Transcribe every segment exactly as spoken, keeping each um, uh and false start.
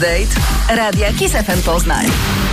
Update Radia Kiss F M Poznań.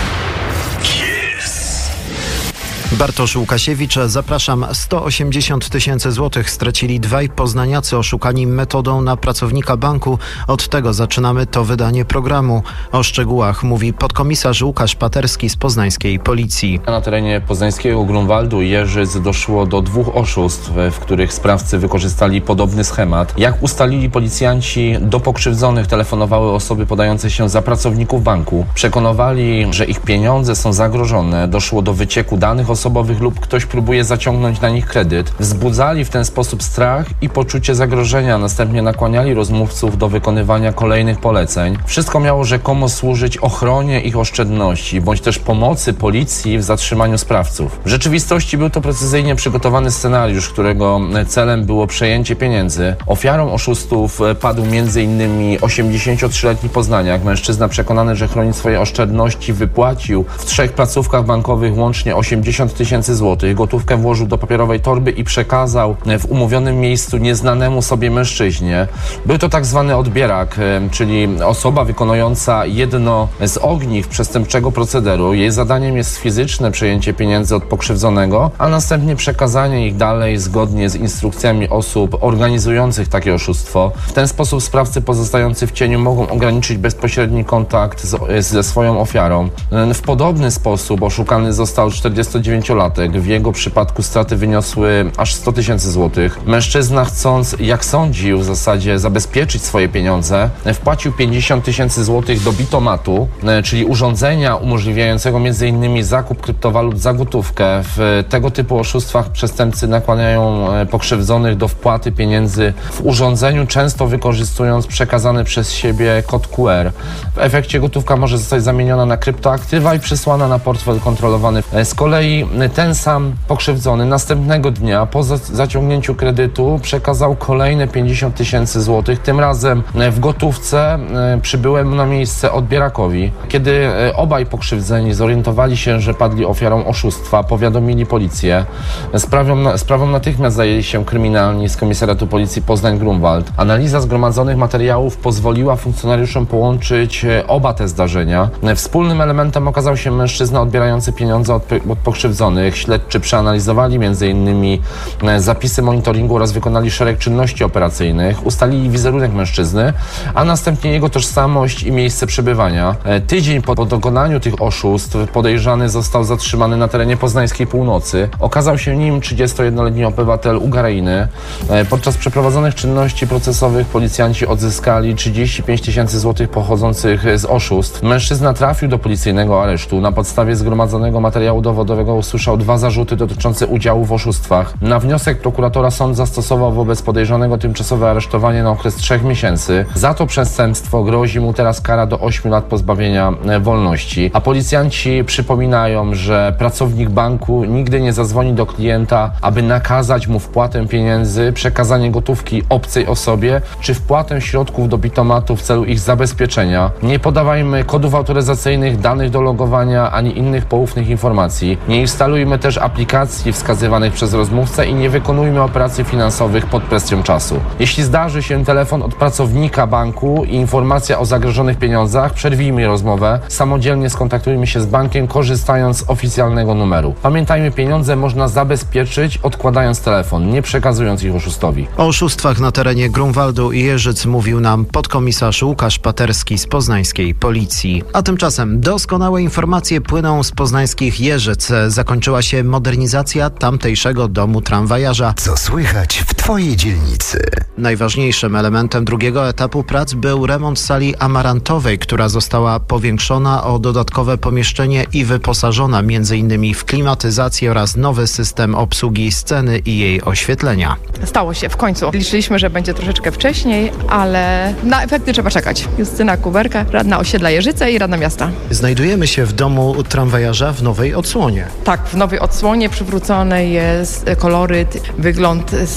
Bartosz Łukasiewicz, zapraszam. sto osiemdziesiąt tysięcy złotych stracili dwaj poznaniacy oszukani metodą na pracownika banku. Od tego zaczynamy to wydanie programu. O szczegółach mówi podkomisarz Łukasz Paterski z poznańskiej policji. Na terenie poznańskiego Grunwaldu i Jeżyc doszło do dwóch oszustw, w których sprawcy wykorzystali podobny schemat. Jak ustalili policjanci, do pokrzywdzonych telefonowały osoby podające się za pracowników banku. Przekonywali, że ich pieniądze są zagrożone. Doszło do wycieku danych osobowych osobowych lub ktoś próbuje zaciągnąć na nich kredyt. Wzbudzali w ten sposób strach i poczucie zagrożenia, następnie nakłaniali rozmówców do wykonywania kolejnych poleceń. Wszystko miało rzekomo służyć ochronie ich oszczędności, bądź też pomocy policji w zatrzymaniu sprawców. W rzeczywistości był to precyzyjnie przygotowany scenariusz, którego celem było przejęcie pieniędzy. Ofiarą oszustów padł między innymi osiemdziesięciotrzyletni poznaniak. Mężczyzna przekonany, że chroni swoje oszczędności, wypłacił w trzech placówkach bankowych łącznie osiemdziesiąt tysięcy złotych. Gotówkę włożył do papierowej torby i przekazał w umówionym miejscu nieznanemu sobie mężczyźnie. Był to tak zwany odbierak, czyli osoba wykonująca jedno z ogniw przestępczego procederu. Jej zadaniem jest fizyczne przejęcie pieniędzy od pokrzywdzonego, a następnie przekazanie ich dalej zgodnie z instrukcjami osób organizujących takie oszustwo. W ten sposób sprawcy pozostający w cieniu mogą ograniczyć bezpośredni kontakt z, ze swoją ofiarą. W podobny sposób oszukany został czterdziestodziewięciolatek. W jego przypadku straty wyniosły aż sto tysięcy złotych. Mężczyzna, chcąc, jak sądził, w zasadzie zabezpieczyć swoje pieniądze, wpłacił pięćdziesiąt tysięcy złotych do bitomatu, czyli urządzenia umożliwiającego m.in. zakup kryptowalut za gotówkę. W tego typu oszustwach przestępcy nakłaniają pokrzywdzonych do wpłaty pieniędzy w urządzeniu, często wykorzystując przekazany przez siebie kod Q R. W efekcie gotówka może zostać zamieniona na kryptoaktywa i przesłana na portfel kontrolowany. Z kolei ten sam pokrzywdzony następnego dnia po zaciągnięciu kredytu przekazał kolejne pięćdziesiąt tysięcy złotych, tym razem w gotówce przybyłem na miejsce odbierakowi. Kiedy obaj pokrzywdzeni zorientowali się, że padli ofiarą oszustwa, powiadomili policję. Sprawą, sprawą natychmiast zajęli się kryminalni z Komisariatu Policji Poznań-Grunwald. Analiza zgromadzonych materiałów pozwoliła funkcjonariuszom połączyć oba te zdarzenia. Wspólnym elementem okazał się mężczyzna odbierający pieniądze od, od pokrzywdzonych. Śledczy przeanalizowali m.in. zapisy monitoringu oraz wykonali szereg czynności operacyjnych, ustalili wizerunek mężczyzny, a następnie jego tożsamość i miejsce przebywania. Tydzień po, po dokonaniu tych oszustw podejrzany został zatrzymany na terenie poznańskiej północy. Okazał się nim trzydziestojednoletni obywatel Ukrainy. Podczas przeprowadzonych czynności procesowych policjanci odzyskali trzydzieści pięć tysięcy złotych pochodzących z oszustw. Mężczyzna trafił do policyjnego aresztu. Na podstawie zgromadzonego materiału dowodowego usłyszał dwa zarzuty dotyczące udziału w oszustwach. Na wniosek prokuratora sąd zastosował wobec podejrzanego tymczasowe aresztowanie na okres trzech miesięcy. Za to przestępstwo grozi mu teraz kara do ośmiu lat pozbawienia wolności. A policjanci przypominają, że pracownik banku nigdy nie zadzwoni do klienta, aby nakazać mu wpłatę pieniędzy, przekazanie gotówki obcej osobie, czy wpłatę środków do bitomatu w celu ich zabezpieczenia. Nie podawajmy kodów autoryzacyjnych, danych do logowania, ani innych poufnych informacji. Nie instalujmy też aplikacji wskazywanych przez rozmówcę i nie wykonujmy operacji finansowych pod presją czasu. Jeśli zdarzy się telefon od pracownika banku i informacja o zagrożonych pieniądzach, przerwijmy rozmowę, samodzielnie skontaktujmy się z bankiem, korzystając z oficjalnego numeru. Pamiętajmy, pieniądze można zabezpieczyć, odkładając telefon, nie przekazując ich oszustowi. O oszustwach na terenie Grunwaldu i Jeżyc mówił nam podkomisarz Łukasz Paterski z poznańskiej policji. A tymczasem doskonałe informacje płyną z poznańskich Jeżyc. Zakończyła się modernizacja tamtejszego domu tramwajarza. Co słychać w Twojej dzielnicy? Najważniejszym elementem drugiego etapu prac był remont sali amarantowej, która została powiększona o dodatkowe pomieszczenie i wyposażona między innymi w klimatyzację oraz nowy system obsługi sceny i jej oświetlenia. Stało się w końcu. Liczyliśmy, że będzie troszeczkę wcześniej, ale na efekty trzeba czekać. Justyna Kuberka, radna osiedla Jeżyce i radna miasta. Znajdujemy się w domu tramwajarza w nowej odsłonie. Tak, w nowej odsłonie przywrócony jest koloryt, wygląd sprzed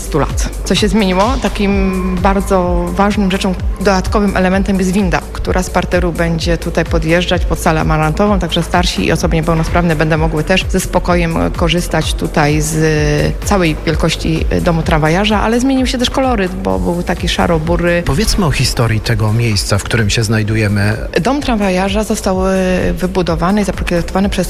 stu lat. Co się zmieniło? Takim bardzo ważnym rzeczą, dodatkowym elementem jest winda, która z parteru będzie tutaj podjeżdżać pod salę amarantową, także starsi i osoby niepełnosprawne będą mogły też ze spokojem korzystać tutaj z całej wielkości domu tramwajarza, ale zmienił się też koloryt, bo był taki szaro-bury. Powiedzmy o historii tego miejsca, w którym się znajdujemy. Dom tramwajarza został wybudowany i zaprojektowany przez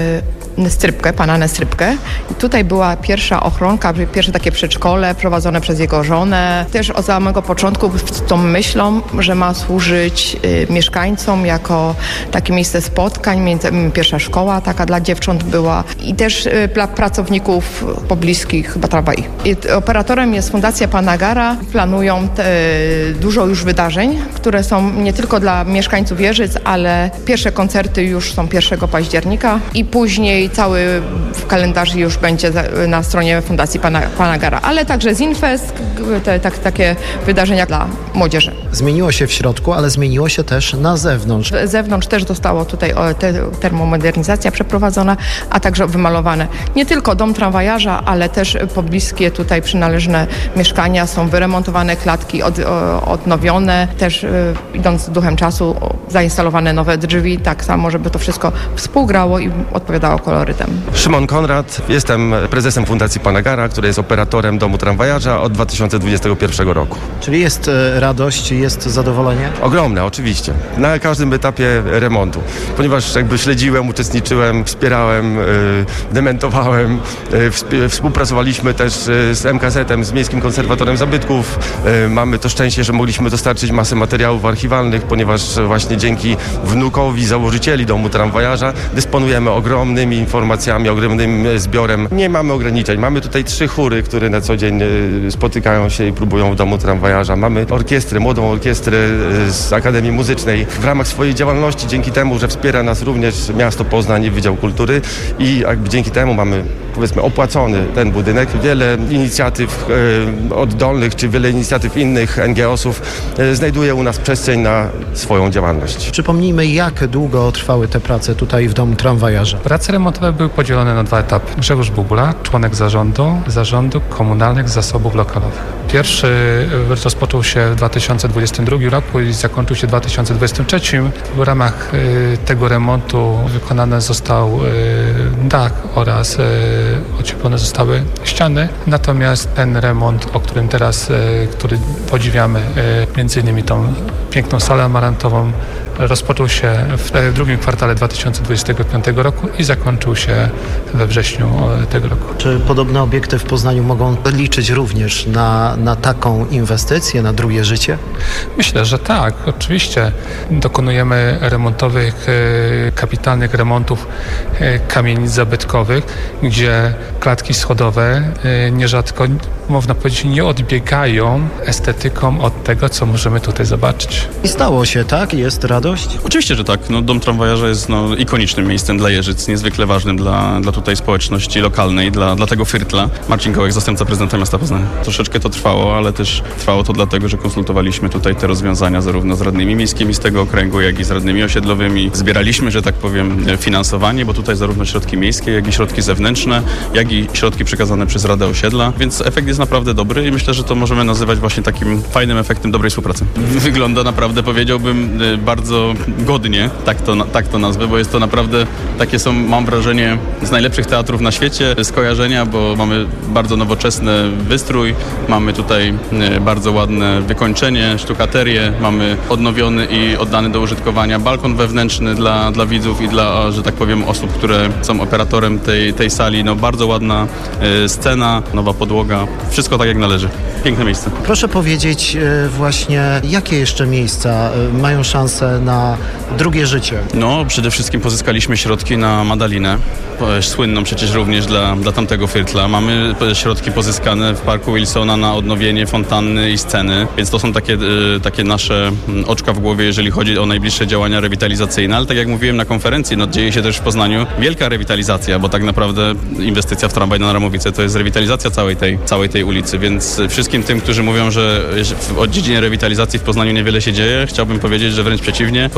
Nestrypkę, pana Nestrypkę. I tutaj była pierwsza ochronka, pierwsze takie przedszkole prowadzone przez jego żonę. Też od samego początku z tą myślą, że ma służyć y, mieszkańcom jako takie miejsce spotkań, między, pierwsza szkoła taka dla dziewcząt była i też y, dla pracowników pobliskich chyba tramwaj. I operatorem jest Fundacja Panagara. Planują te, y, dużo już wydarzeń, które są nie tylko dla mieszkańców Jeżyc, ale pierwsze koncerty już są pierwszego października i później cały w kalendarzu już będzie na stronie Fundacji Pana, Panagara, ale także Zinfest, te, tak, takie wydarzenia dla młodzieży. Zmieniło się w środku, ale zmieniło się też na zewnątrz. Z zewnątrz też zostało tutaj te, termomodernizacja przeprowadzona, a także wymalowane. Nie tylko dom tramwajarza, ale też pobliskie tutaj przynależne mieszkania są wyremontowane, klatki od, odnowione, też idąc duchem czasu zainstalowane nowe drzwi, tak samo, żeby to wszystko współgrało i odpowiadało kolorytem. Szymon Konrad, jestem prezesem Fundacji Panagara, który jest operatorem domu tramwajarza od dwa tysiące dwudziestego pierwszego roku. Czyli jest radość, jest zadowolenie? Ogromne, oczywiście. Na każdym etapie remontu. Ponieważ jakby śledziłem, uczestniczyłem, wspierałem, yy, dementowałem, yy, współpracowaliśmy też yy, z M K Z-em, z Miejskim Konserwatorem Zabytków. Yy, mamy to szczęście, że mogliśmy dostarczyć masę materiałów archiwalnych, ponieważ właśnie dzięki wnukowi założycieli domu tramwajarza dysponujemy ogromnymi informacjami, ogromnym zbiorem. Nie mamy ograniczeń. Mamy tutaj trzy chóry, które na co dzień spotykają się i próbują w domu tramwajarza. Mamy orkiestrę, młodą orkiestrę z Akademii Muzycznej. W ramach swojej działalności, dzięki temu, że wspiera nas również miasto Poznań i Wydział Kultury i jakby dzięki temu mamy, powiedzmy, opłacony ten budynek. Wiele inicjatyw e, oddolnych, czy wiele inicjatyw innych N G O sów e, znajduje u nas przestrzeń na swoją działalność. Przypomnijmy, jak długo trwały te prace tutaj w domu tramwajarza. Prace remontowe były podzielone na dwa etapy. Grzegorz Bubula, członek zarządu, zarządu komunalnych zasobów lokalowych. Pierwszy rozpoczął się w dwa tysiące dwudziestym drugim roku i zakończył się w dwa tysiące dwudziestym trzecim. W ramach y, tego remontu wykonany został y, dach oraz y, ocieplone zostały ściany. Natomiast ten remont, o którym teraz, y, który podziwiamy, y, między innymi tą piękną salę amarantową, rozpoczął się w drugim kwartale dwa tysiące dwudziestego piątego roku i zakończył się we wrześniu tego roku. Czy podobne obiekty w Poznaniu mogą liczyć również na, na taką inwestycję, na drugie życie? Myślę, że tak. Oczywiście dokonujemy remontowych, kapitalnych remontów kamienic zabytkowych, gdzie klatki schodowe nierzadko, można powiedzieć, nie odbiegają estetyką od tego, co możemy tutaj zobaczyć. I stało się, tak? Jest radość? Oczywiście, że tak. No, dom tramwajarza jest no, ikonicznym miejscem dla Jeżyc, niezwykle ważnym dla, dla tutaj społeczności lokalnej, dla, dla tego Fyrtla. Marcin Kołek, zastępca prezydenta miasta Poznania. Troszeczkę to trwało, ale też trwało to dlatego, że konsultowaliśmy tutaj te rozwiązania zarówno z radnymi miejskimi z tego okręgu, jak i z radnymi osiedlowymi. Zbieraliśmy, że tak powiem, finansowanie, bo tutaj zarówno środki miejskie, jak i środki zewnętrzne, jak i środki przekazane przez Radę Osiedla, więc efekt jest naprawdę dobry i myślę, że to możemy nazywać właśnie takim fajnym efektem dobrej współpracy. Wygląda naprawdę, powiedziałbym, bardzo godnie, tak to, tak to nazwę, bo jest to naprawdę takie są, mam wrażenie, z najlepszych teatrów na świecie, skojarzenia, bo mamy bardzo nowoczesny wystrój, mamy tutaj bardzo ładne wykończenie, sztukaterię, mamy odnowiony i oddany do użytkowania balkon wewnętrzny dla, dla widzów i dla, że tak powiem, osób, które są operatorem tej, tej sali. No bardzo ładna y, scena, nowa podłoga, wszystko tak jak należy. Piękne miejsce. Proszę powiedzieć y, właśnie, jakie jeszcze miejsca y, mają szansę na drugie życie? No, przede wszystkim pozyskaliśmy środki na Madalinę, słynną przecież również dla, dla tamtego Fyrtla. Mamy środki pozyskane w Parku Wilsona na odnowienie fontanny i sceny, więc to są takie, takie nasze oczka w głowie, jeżeli chodzi o najbliższe działania rewitalizacyjne, ale tak jak mówiłem na konferencji, no dzieje się też w Poznaniu wielka rewitalizacja, bo tak naprawdę inwestycja w tramwaj na Ramowice to jest rewitalizacja całej tej, całej tej ulicy, więc wszystkim tym, którzy mówią, że w dziedzinie rewitalizacji w Poznaniu niewiele się dzieje, chciałbym powiedzieć, że wręcz przeciwnie, pozyskujemy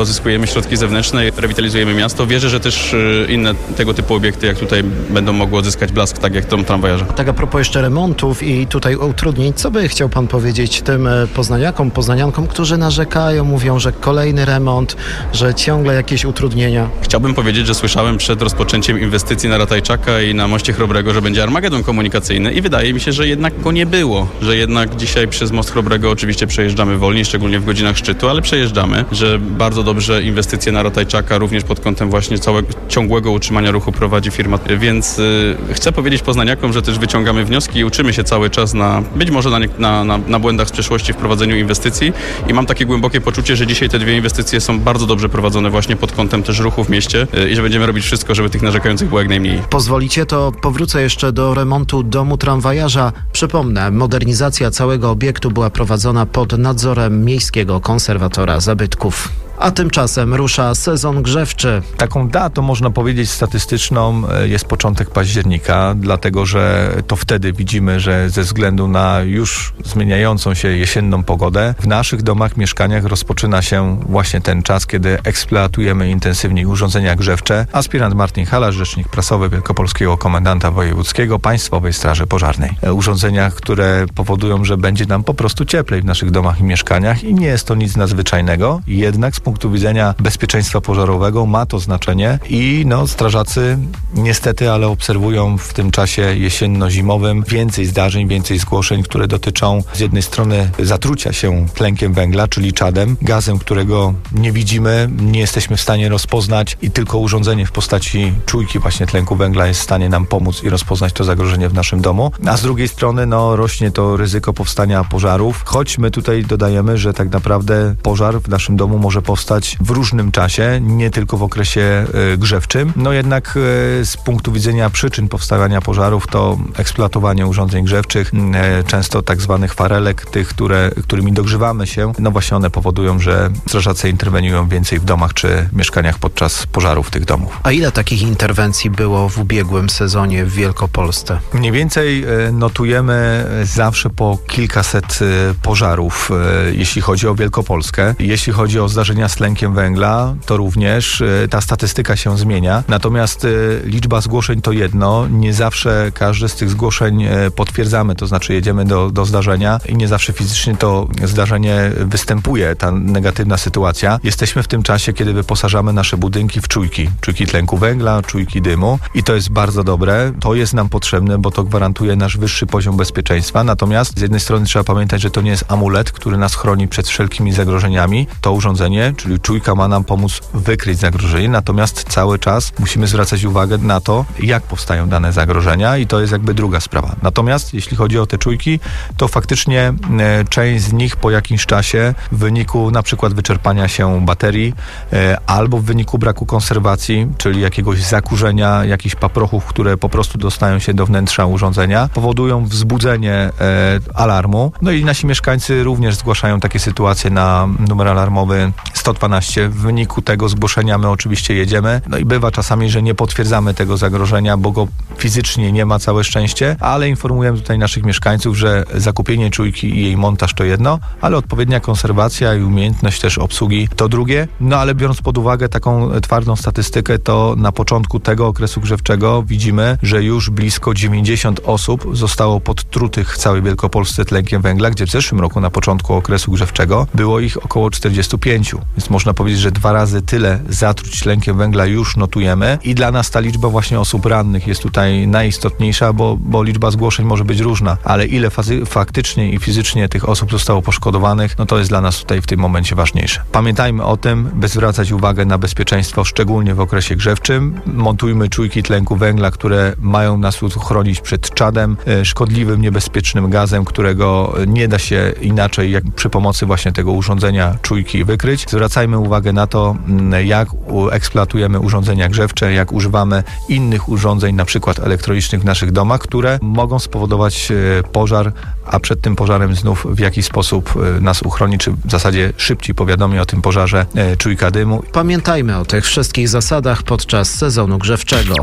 budujemy środki zewnętrzne, rewitalizujemy miasto. Wierzę, że też inne tego typu obiekty jak tutaj będą mogły odzyskać blask, tak jak dom tramwajarza. Tak a propos jeszcze remontów i tutaj utrudnień, co by chciał pan powiedzieć tym poznaniakom, poznaniankom, którzy narzekają, mówią, że kolejny remont, że ciągle jakieś utrudnienia? Chciałbym powiedzieć, że słyszałem przed rozpoczęciem inwestycji na Ratajczaka i na moście Chrobrego, że będzie armagedon komunikacyjny i wydaje mi się, że jednak go nie było, że jednak dzisiaj przez most Chrobrego oczywiście przejeżdżamy wolniej, szczególnie w godzinach szczytu, ale przejeżdżamy, że bardzo dobrze inwestycje na Ratajczaka również pod kątem właśnie całego ciągłego utrzymania ruchu prowadzi firma, więc y, chcę powiedzieć poznaniakom, że też wyciągamy wnioski i uczymy się cały czas na, być może na, na, na, na błędach z przeszłości w prowadzeniu inwestycji i mam takie głębokie poczucie, że dzisiaj te dwie inwestycje są bardzo dobrze prowadzone właśnie pod kątem też ruchu w mieście y, i że będziemy robić wszystko, żeby tych narzekających było jak najmniej. Pozwolicie, to powrócę jeszcze do remontu domu tramwajarza. Przypomnę, modernizacja całego obiektu była prowadzona pod nadzorem miejskiego konserwatora zabytków. A tymczasem rusza sezon grzewczy. Taką datą, można powiedzieć, statystyczną jest początek października, dlatego że to wtedy widzimy, że ze względu na już zmieniającą się jesienną pogodę, w naszych domach, mieszkaniach rozpoczyna się właśnie ten czas, kiedy eksploatujemy intensywniej urządzenia grzewcze. Aspirant Martin Halarz, rzecznik prasowy Wielkopolskiego Komendanta Wojewódzkiego Państwowej Straży Pożarnej. Urządzenia, które powodują, że będzie nam po prostu cieplej w naszych domach i mieszkaniach i nie jest to nic nadzwyczajnego, jednak z punktu widzenia bezpieczeństwa pożarowego ma to znaczenie i no, strażacy niestety, ale obserwują w tym czasie jesienno-zimowym więcej zdarzeń, więcej zgłoszeń, które dotyczą z jednej strony zatrucia się tlenkiem węgla, czyli czadem, gazem, którego nie widzimy, nie jesteśmy w stanie rozpoznać i tylko urządzenie w postaci czujki właśnie tlenku węgla jest w stanie nam pomóc i rozpoznać to zagrożenie w naszym domu. A z drugiej strony no, rośnie to ryzyko powstania pożarów, choć my tutaj dodajemy, że tak naprawdę pożar w naszym domu może powstać w różnym czasie, nie tylko w okresie y, grzewczym. No jednak y, z punktu widzenia przyczyn powstawania pożarów to eksploatowanie urządzeń grzewczych, y, często tak zwanych farelek, tych, które, którymi dogrzewamy się, no właśnie one powodują, że strażacy interweniują więcej w domach czy mieszkaniach podczas pożarów tych domów. A ile takich interwencji było w ubiegłym sezonie w Wielkopolsce? Mniej więcej y, notujemy zawsze po kilkaset y, pożarów, y, jeśli chodzi o Wielkopolskę. Jeśli chodzi o zdarzenia z tlenkiem węgla, to również y, ta statystyka się zmienia. Natomiast y, liczba zgłoszeń to jedno. Nie zawsze każde z tych zgłoszeń y, potwierdzamy, to znaczy jedziemy do, do zdarzenia i nie zawsze fizycznie to zdarzenie występuje, ta negatywna sytuacja. Jesteśmy w tym czasie, kiedy wyposażamy nasze budynki w czujki. Czujki tlenku węgla, czujki dymu i to jest bardzo dobre. To jest nam potrzebne, bo to gwarantuje nasz wyższy poziom bezpieczeństwa. Natomiast z jednej strony trzeba pamiętać, że to nie jest amulet, który nas chroni przed wszelkimi zagrożeniami. To urządzenie, czyli czujka, ma nam pomóc wykryć zagrożenie, natomiast cały czas musimy zwracać uwagę na to, jak powstają dane zagrożenia i to jest jakby druga sprawa. Natomiast jeśli chodzi o te czujki, to faktycznie e, część z nich po jakimś czasie w wyniku na przykład wyczerpania się baterii e, albo w wyniku braku konserwacji, czyli jakiegoś zakurzenia, jakichś paprochów, które po prostu dostają się do wnętrza urządzenia, powodują wzbudzenie e, alarmu. No i nasi mieszkańcy również zgłaszają takie sytuacje na numer alarmowy sto dwanaście. W wyniku tego zgłoszenia my oczywiście jedziemy. No i bywa czasami, że nie potwierdzamy tego zagrożenia, bo go fizycznie nie ma, całe szczęście, ale informujemy tutaj naszych mieszkańców, że zakupienie czujki i jej montaż to jedno, ale odpowiednia konserwacja i umiejętność też obsługi to drugie. No ale biorąc pod uwagę taką twardą statystykę, to na początku tego okresu grzewczego widzimy, że już blisko dziewięćdziesiąt osób zostało podtrutych w całej Wielkopolsce tlenkiem węgla, gdzie w zeszłym roku na początku okresu grzewczego było ich około czterdzieści pięć. Więc można powiedzieć, że dwa razy tyle zatruć tlenkiem węgla już notujemy i dla nas ta liczba właśnie osób rannych jest tutaj najistotniejsza, bo, bo liczba zgłoszeń może być różna, ale ile fazy, faktycznie i fizycznie tych osób zostało poszkodowanych, no to jest dla nas tutaj w tym momencie ważniejsze. Pamiętajmy o tym, by zwracać uwagę na bezpieczeństwo, szczególnie w okresie grzewczym. Montujmy czujki tlenku węgla, które mają nas chronić przed czadem, szkodliwym, niebezpiecznym gazem, którego nie da się inaczej jak przy pomocy właśnie tego urządzenia czujki wykryć. Zwracajmy uwagę na to, jak eksploatujemy urządzenia grzewcze, jak używamy innych urządzeń, na przykład elektronicznych w naszych domach, które mogą spowodować pożar, a przed tym pożarem znów w jakiś sposób nas uchroni, czy w zasadzie szybciej powiadomi o tym pożarze czujka dymu. Pamiętajmy o tych wszystkich zasadach podczas sezonu grzewczego.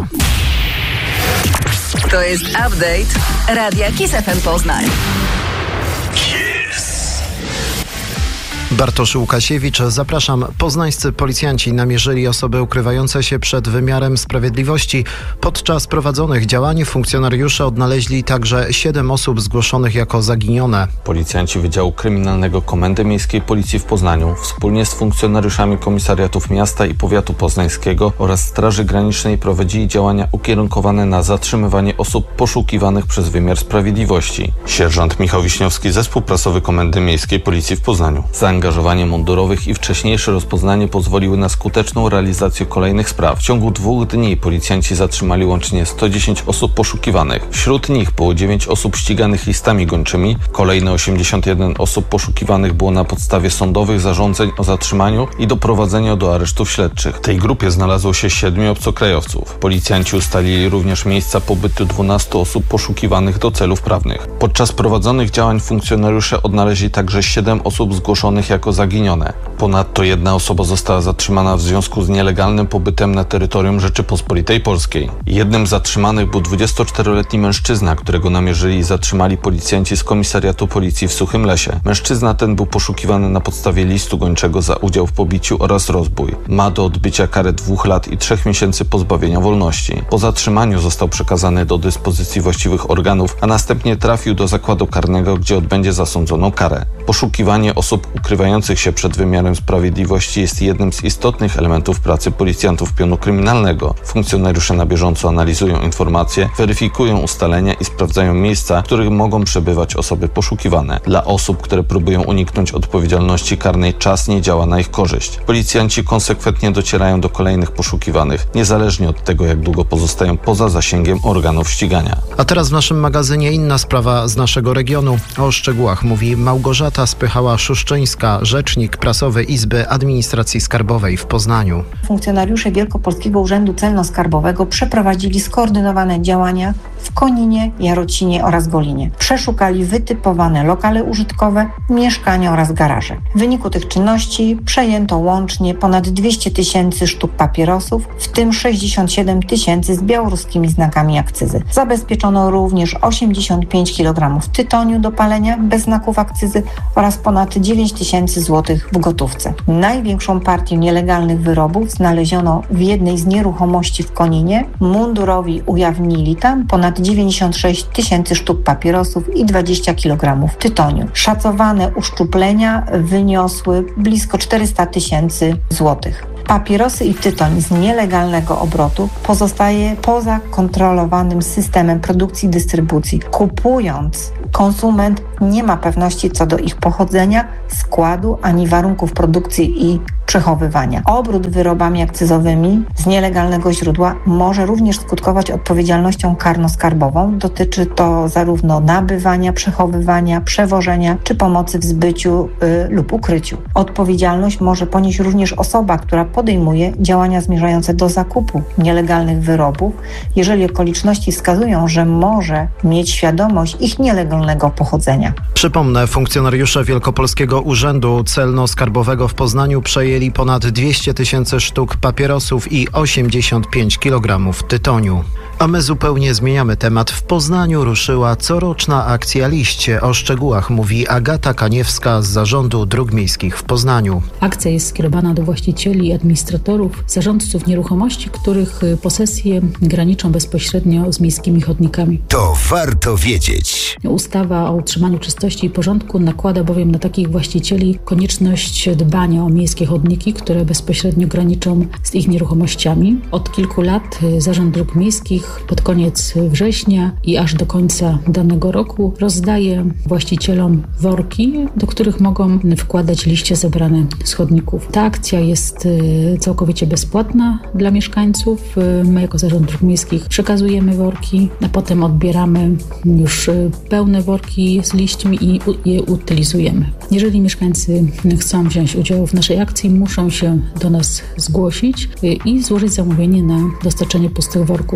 To jest update Radia Kiss F M Poznań. Bartosz Łukasiewicz, zapraszam. Poznańscy policjanci namierzyli osoby ukrywające się przed wymiarem sprawiedliwości. Podczas prowadzonych działań funkcjonariusze odnaleźli także siedem osób zgłoszonych jako zaginione. Policjanci Wydziału Kryminalnego Komendy Miejskiej Policji w Poznaniu wspólnie z funkcjonariuszami komisariatów miasta i powiatu poznańskiego oraz Straży Granicznej prowadzili działania ukierunkowane na zatrzymywanie osób poszukiwanych przez wymiar sprawiedliwości. Sierżant Michał Wiśniowski, zespół prasowy Komendy Miejskiej Policji w Poznaniu. Zaangażowanie mundurowych i wcześniejsze rozpoznanie pozwoliły na skuteczną realizację kolejnych spraw. W ciągu dwóch dni policjanci zatrzymali łącznie sto dziesięć osób poszukiwanych. Wśród nich było dziewięć osób ściganych listami gończymi. Kolejne osiemdziesiąt jeden osób poszukiwanych było na podstawie sądowych zarządzeń o zatrzymaniu i doprowadzeniu do aresztów śledczych. W tej grupie znalazło się siedmiu obcokrajowców. Policjanci ustalili również miejsca pobytu dwunastu osób poszukiwanych do celów prawnych. Podczas prowadzonych działań funkcjonariusze odnaleźli także siedem osób zgłoszonych jako zaginione. Ponadto jedna osoba została zatrzymana w związku z nielegalnym pobytem na terytorium Rzeczypospolitej Polskiej. Jednym z zatrzymanych był dwudziestoczteroletni mężczyzna, którego namierzyli i zatrzymali policjanci z komisariatu policji w Suchym Lesie. Mężczyzna ten był poszukiwany na podstawie listu gończego za udział w pobiciu oraz rozbój. Ma do odbycia karę dwóch lat i trzech miesięcy pozbawienia wolności. Po zatrzymaniu został przekazany do dyspozycji właściwych organów, a następnie trafił do zakładu karnego, gdzie odbędzie zasądzoną karę. Poszukiwanie osób ukrywających się przed wymiarem sprawiedliwości jest jednym z istotnych elementów pracy policjantów pionu kryminalnego. Funkcjonariusze na bieżąco analizują informacje, weryfikują ustalenia i sprawdzają miejsca, w których mogą przebywać osoby poszukiwane. Dla osób, które próbują uniknąć odpowiedzialności karnej, czas nie działa na ich korzyść. Policjanci konsekwentnie docierają do kolejnych poszukiwanych, niezależnie od tego, jak długo pozostają poza zasięgiem organów ścigania. A teraz w naszym magazynie inna sprawa z naszego regionu. O szczegółach mówi Małgorzata Spychała-Szuszczyńska, rzecznik prasowy Izby Administracji Skarbowej w Poznaniu. Funkcjonariusze Wielkopolskiego Urzędu Celno-Skarbowego przeprowadzili skoordynowane działania w Koninie, Jarocinie oraz Golinie. Przeszukali wytypowane lokale użytkowe, mieszkania oraz garaże. W wyniku tych czynności przejęto łącznie ponad dwieście tysięcy sztuk papierosów, w tym sześćdziesiąt siedem tysięcy z białoruskimi znakami akcyzy. Zabezpieczono również osiemdziesiąt pięć kilogramów tytoniu do palenia bez znaków akcyzy oraz ponad dziewięć tysięcy złotych w gotówce. Największą partię nielegalnych wyrobów znaleziono w jednej z nieruchomości w Koninie. Mundurowi ujawnili tam ponad dziewięćdziesiąt sześć tysięcy sztuk papierosów i dwadzieścia kilogramów tytoniu. Szacowane uszczuplenia wyniosły blisko czterysta tysięcy złotych. Papierosy i tytoń z nielegalnego obrotu pozostaje poza kontrolowanym systemem produkcji i dystrybucji. Kupując, konsument nie ma pewności co do ich pochodzenia, składu ani warunków produkcji i przechowywania. Obrót wyrobami akcyzowymi z nielegalnego źródła może również skutkować odpowiedzialnością karno-skarbową. Dotyczy to zarówno nabywania, przechowywania, przewożenia czy pomocy w zbyciu y, lub ukryciu. Odpowiedzialność może ponieść również osoba, która podejmuje działania zmierzające do zakupu nielegalnych wyrobów, jeżeli okoliczności wskazują, że może mieć świadomość ich nielegalnego pochodzenia. Przypomnę, funkcjonariusze Wielkopolskiego Urzędu Celno-Skarbowego w Poznaniu przejęli ponad dwieście tysięcy sztuk papierosów i osiemdziesiąt pięć kilogramów tytoniu. A my zupełnie zmieniamy temat. W Poznaniu ruszyła coroczna akcja Liście. O szczegółach mówi Agata Kaniewska z Zarządu Dróg Miejskich w Poznaniu. Akcja jest skierowana do właścicieli i administratorów, zarządców nieruchomości, których posesje graniczą bezpośrednio z miejskimi chodnikami. To warto wiedzieć. Ustawa o utrzymaniu czystości i porządku nakłada bowiem na takich właścicieli konieczność dbania o miejskie chodniki, które bezpośrednio graniczą z ich nieruchomościami. Od kilku lat Zarząd Dróg Miejskich pod koniec września i aż do końca danego roku rozdaje właścicielom worki, do których mogą wkładać liście zebrane z chodników. Ta akcja jest całkowicie bezpłatna dla mieszkańców. My jako Zarząd Dróg Miejskich przekazujemy worki, a potem odbieramy już pełne worki z liśćmi i je utylizujemy. Jeżeli mieszkańcy chcą wziąć udział w naszej akcji, muszą się do nas zgłosić i złożyć zamówienie na dostarczenie pustych worków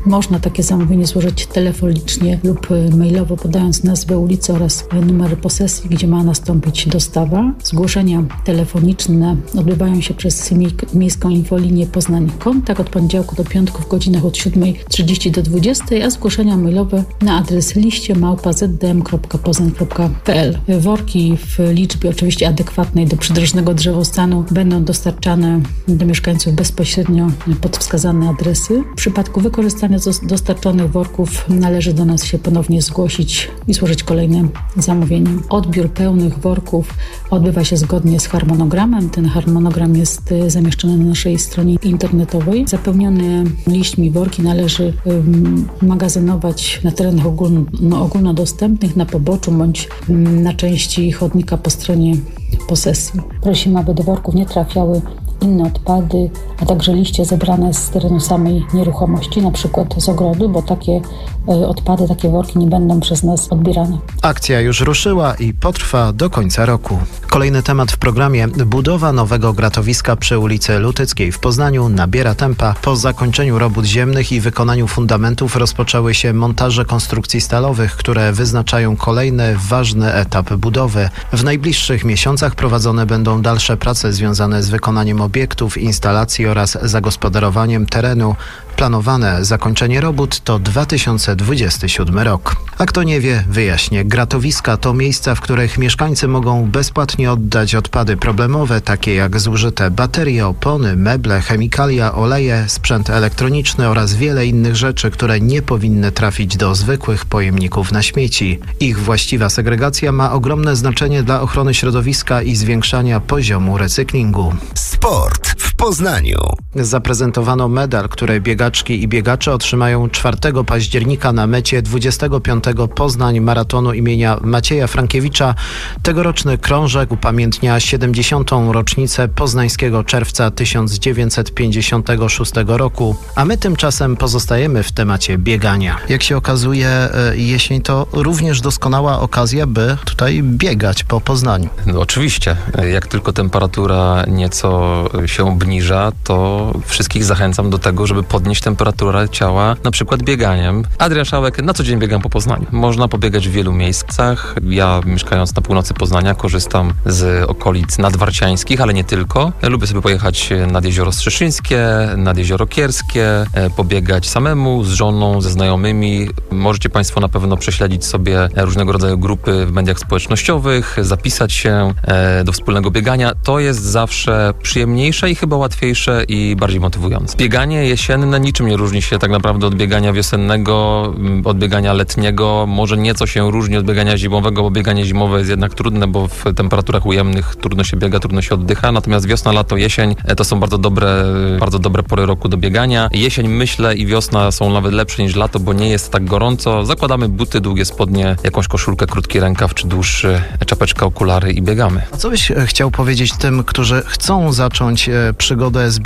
Można takie zamówienie złożyć telefonicznie lub mailowo, podając nazwę ulicy oraz numer posesji, gdzie ma nastąpić dostawa. Zgłoszenia telefoniczne odbywają się przez Miejską Infolinię Poznań Kontakt od poniedziałku do piątku w godzinach od siódma trzydzieści do dwudziestej, a zgłoszenia mailowe na adres liście małpa zet d m kropka poznań kropka p l. Worki w liczbie oczywiście adekwatnej do przydrożnego drzewostanu będą dostarczane do mieszkańców bezpośrednio pod wskazane adresy. W przypadku wykorzystania dostarczonych worków należy do nas się ponownie zgłosić i złożyć kolejne zamówienie. Odbiór pełnych worków odbywa się zgodnie z harmonogramem. Ten harmonogram jest zamieszczony na naszej stronie internetowej. Zapełnione liśćmi worki należy um, magazynować na terenach ogólno, no, ogólnodostępnych, na poboczu bądź um, na części chodnika po stronie posesji. Prosimy, aby do worków nie trafiały inne odpady, a także liście zebrane z terenu samej nieruchomości, na przykład z ogrodu, bo takie y, odpady, takie worki nie będą przez nas odbierane. Akcja już ruszyła i potrwa do końca roku. Kolejny temat w programie. Budowa nowego gratowiska przy ulicy Lutyckiej w Poznaniu nabiera tempa. Po zakończeniu robót ziemnych i wykonaniu fundamentów rozpoczęły się montaże konstrukcji stalowych, które wyznaczają kolejny ważny etap budowy. W najbliższych miesiącach prowadzone będą dalsze prace związane z wykonaniem obiektów, instalacji oraz zagospodarowaniem terenu. Planowane zakończenie robót to dwa tysiące dwudziesty siódmy rok. A kto nie wie, wyjaśnię. Gratowiska to miejsca, w których mieszkańcy mogą bezpłatnie oddać odpady problemowe, takie jak zużyte baterie, opony, meble, chemikalia, oleje, sprzęt elektroniczny oraz wiele innych rzeczy, które nie powinny trafić do zwykłych pojemników na śmieci. Ich właściwa segregacja ma ogromne znaczenie dla ochrony środowiska i zwiększania poziomu recyklingu. Sport w Poznaniu. Zaprezentowano medal, który biegaczki i biegacze otrzymają czwartego października na mecie dwudziestego piątego Poznań Maratonu imienia Macieja Frankiewicza. Tegoroczny krążek upamiętnia siedemdziesiątą rocznicę poznańskiego czerwca tysiąc dziewięćset pięćdziesiątego szóstego roku, a my tymczasem pozostajemy w temacie biegania. Jak się okazuje, jesień to również doskonała okazja, by tutaj biegać po Poznaniu. No, oczywiście. Jak tylko temperatura nieco się obniża, to wszystkich zachęcam do tego, żeby podnieść temperaturę ciała, na przykład bieganiem. Adrian Szałek, na co dzień biegam po Poznaniu. Można pobiegać w wielu miejscach. Ja, mieszkając na północy Poznania, korzystam z okolic nadwarciańskich, ale nie tylko. Ja lubię sobie pojechać nad Jezioro Strzeszyńskie, nad Jezioro Kierskie, pobiegać samemu, z żoną, ze znajomymi. Możecie Państwo na pewno prześledzić sobie różnego rodzaju grupy w mediach społecznościowych, zapisać się do wspólnego biegania. To jest zawsze przyjemniejsze i chyba łatwiejsze i bardziej motywujące. Bieganie jesienne niczym nie różni się tak naprawdę od biegania wiosennego, od biegania letniego. Może nieco się różni od biegania zimowego, bo bieganie zimowe jest jednak trudne, bo w temperaturach ujemnych trudno się biega, trudno się oddycha. Natomiast wiosna, lato, jesień to są bardzo dobre, bardzo dobre pory roku do biegania. Jesień, myślę, i wiosna są nawet lepsze niż lato, bo nie jest tak gorąco. Zakładamy buty, długie spodnie, jakąś koszulkę, krótki rękaw czy dłuższy, czapeczka, okulary i biegamy. A co byś chciał powiedzieć tym, którzy chcą zacząć przygodę z